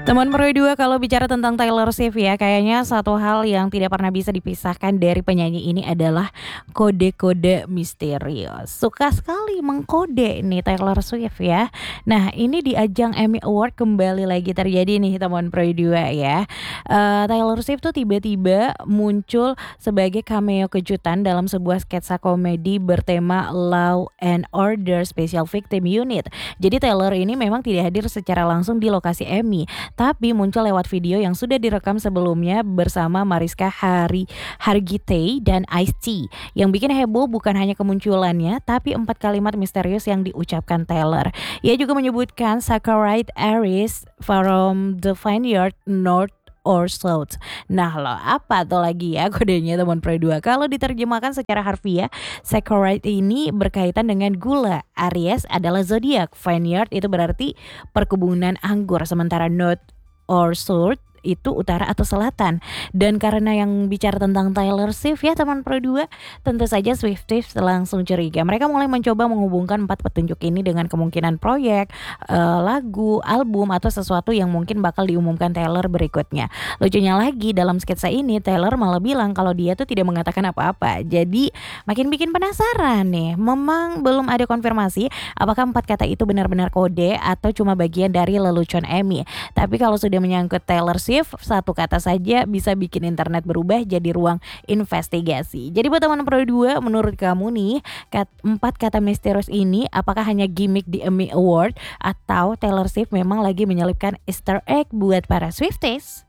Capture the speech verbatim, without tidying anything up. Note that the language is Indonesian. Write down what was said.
Teman Pro dua kalau bicara tentang Taylor Swift ya, kayaknya satu hal yang tidak pernah bisa dipisahkan dari penyanyi ini adalah kode-kode misterius. Suka sekali mengkode nih Taylor Swift ya. Nah, ini di ajang Emmy Award kembali lagi terjadi nih teman Pro dua ya. Eee, Taylor Swift tuh tiba-tiba muncul sebagai cameo kejutan dalam sebuah sketsa komedi bertema Law and Order Special Victim Unit. Jadi Taylor ini memang tidak hadir secara langsung di lokasi Emmy, tapi muncul lewat video yang sudah direkam sebelumnya bersama Mariska Hari Hargitay dan Ice-T. Yang bikin heboh bukan hanya kemunculannya, tapi empat kalimat misterius yang diucapkan Taylor. Ia juga menyebutkan Saccharide Aries from the Vineyard North or South. Nah loh, apa tuh lagi ya kodenya teman Pro dua? Kalau diterjemahkan secara harfiah, Saccharide ini berkaitan dengan gula, Aries adalah zodiak, Vineyard itu berarti perkebunan anggur, sementara North or South itu utara atau selatan. Dan karena yang bicara tentang Taylor Swift ya teman Pro dua, tentu saja Swifties langsung curiga. Mereka mulai mencoba menghubungkan empat petunjuk ini dengan kemungkinan proyek, eh, lagu, album atau sesuatu yang mungkin bakal diumumkan Taylor berikutnya. Lucunya lagi dalam sketsa ini Taylor malah bilang kalau dia tuh tidak mengatakan apa-apa. Jadi makin bikin penasaran nih. Memang belum ada konfirmasi apakah empat kata itu benar-benar kode atau cuma bagian dari lelucon Emmy. Tapi kalau sudah menyangkut Taylor Swift, satu kata saja bisa bikin internet berubah jadi ruang investigasi. Jadi buat teman Pro dua, menurut kamu nih, kat, empat kata misterius ini apakah hanya gimmick di Emmy Award atau Taylor Swift memang lagi menyelipkan Easter egg buat para Swifties?